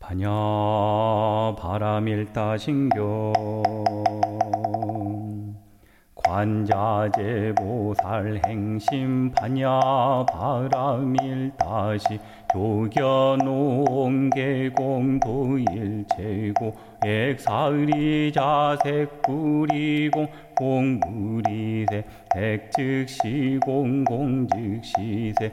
반야 바라밀다신경 관자재보살 행심 반야 바라밀다시 요견옹계공도일체고 액사의자색불이공 공불이세 액즉시공공즉시세